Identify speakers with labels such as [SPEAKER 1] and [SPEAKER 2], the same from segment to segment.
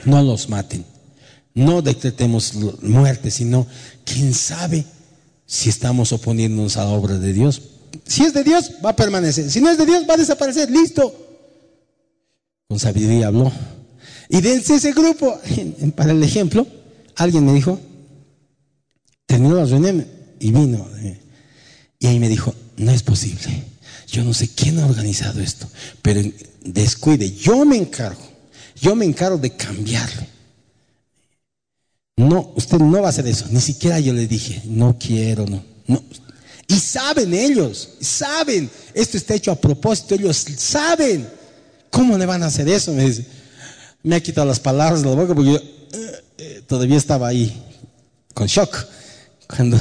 [SPEAKER 1] no los maten, no decretemos muerte, sino quién sabe si estamos oponiéndonos a la obra de Dios. Si es de Dios, va a permanecer. Si no es de Dios, va a desaparecer. Listo. Con sabiduría habló. Y desde ese grupo, para el ejemplo, alguien me dijo, terminó la reunión y vino. Y ahí me dijo, no es posible. Yo no sé quién ha organizado esto, pero descuide, yo me encargo de cambiarlo. No, usted no va a hacer eso. Ni siquiera yo le dije, no quiero, no. Y saben ellos, saben, esto está hecho a propósito, ellos saben. ¿Cómo le van a hacer eso? Me dice, me ha quitado las palabras de la boca porque yo todavía estaba ahí con shock. Cuando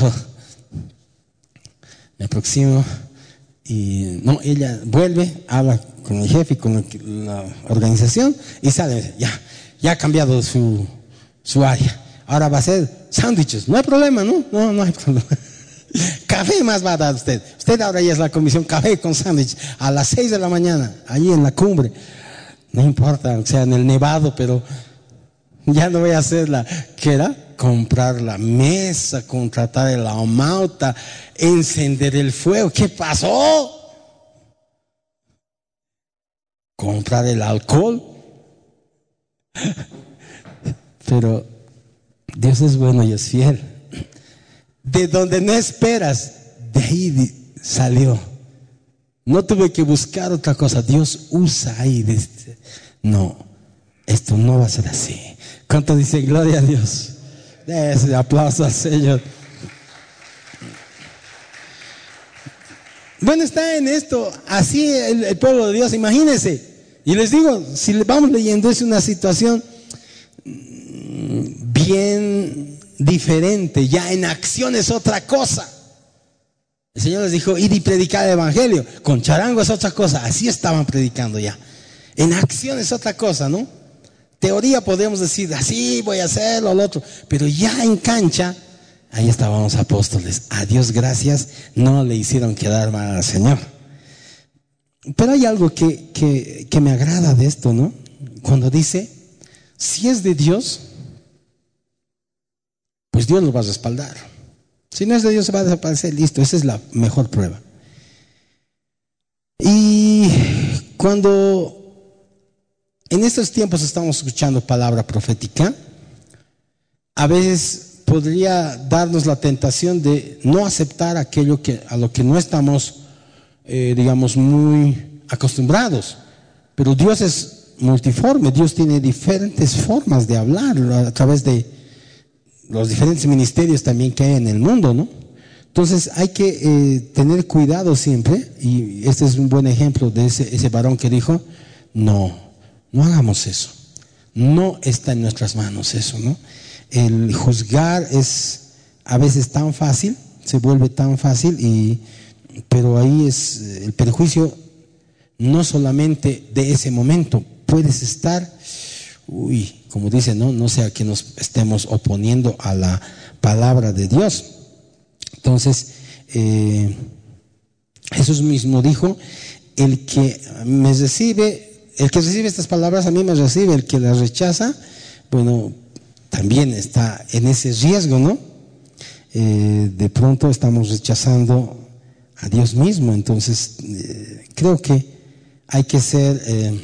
[SPEAKER 1] me aproximo y no, ella vuelve, habla con el jefe y con la organización y sale, ya ha cambiado su área. Ahora va a ser sándwiches, no hay problema, no hay problema. Café más va a dar usted. Usted ahora ya es la comisión café con sándwich a las 6 de la mañana, allí en la cumbre. No importa, o sea, en el nevado, pero ya no voy a hacer ¿qué era? Comprar la mesa, contratar el amauta, encender el fuego. ¿Qué pasó? Comprar el alcohol. Pero Dios es bueno y es fiel. De donde no esperas, de ahí salió. No tuve que buscar otra cosa. Dios usa ahí. No, esto no va a ser así. ¿Cuánto dice gloria a Dios? Ese aplauso al Señor. Bueno, está en esto. Así el pueblo de Dios, imagínense. Y les digo, si vamos leyendo, es una situación bien diferente. Ya en acción es otra cosa. El Señor les dijo, id y predicar el evangelio. Con charango es otra cosa. Así estaban predicando ya. En acción es otra cosa, ¿no? Teoría podemos decir, así voy a hacerlo, lo otro. Pero ya en cancha, ahí estaban los apóstoles. A Dios gracias, no le hicieron quedar mal al Señor. Pero hay algo que me agrada de esto, ¿no? Cuando dice, si es de Dios, pues Dios lo va a respaldar. Si no es de Dios, se va a desaparecer. Listo, esa es la mejor prueba. Y cuando en estos tiempos estamos escuchando palabra profética, a veces podría darnos la tentación de no aceptar aquello a lo que no estamos, digamos, muy acostumbrados. Pero Dios es multiforme. Dios tiene diferentes formas de hablar a través de los diferentes ministerios también que hay en el mundo, ¿no? Entonces hay que tener cuidado siempre, y este es un buen ejemplo de ese varón que dijo, no hagamos eso, no está en nuestras manos eso, ¿no? El juzgar es a veces tan fácil, se vuelve tan fácil, pero ahí es el perjuicio no solamente de ese momento, puedes estar, como dice, no sea que nos estemos oponiendo a la palabra de Dios. Entonces, Jesús mismo dijo, el que recibe estas palabras a mí me recibe, el que las rechaza, bueno, también está en ese riesgo, ¿no? De pronto estamos rechazando a Dios mismo. Entonces, creo que hay que ser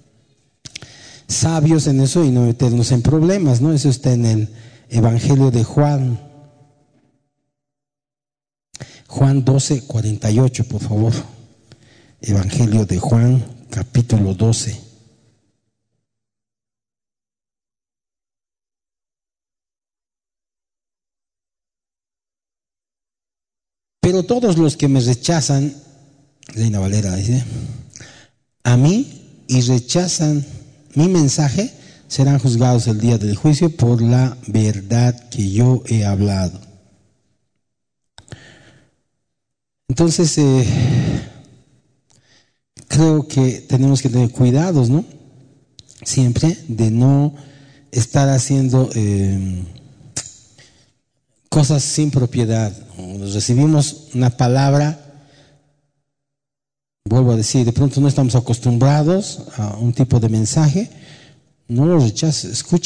[SPEAKER 1] sabios en eso y no meternos en problemas, ¿no? Eso está en el Evangelio de Juan 12:48, por favor. Evangelio de Juan, capítulo 12. Pero todos los que me rechazan, Reina Valera dice, a mí y rechazan mi mensaje, serán juzgados el día del juicio por la verdad que yo he hablado. Entonces, creo que tenemos que tener cuidados, ¿no? Siempre de no estar haciendo cosas sin propiedad. Recibimos una palabra, vuelvo a decir, de pronto no estamos acostumbrados a un tipo de mensaje, no lo rechaces, escucha.